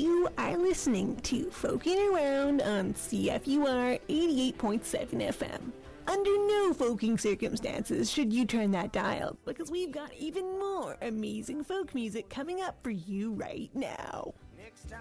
You are listening to Folking Around on CFUR 88.7 FM. Under no folking circumstances should you turn that dial, because we've got even more amazing folk music coming up for you right now. Next time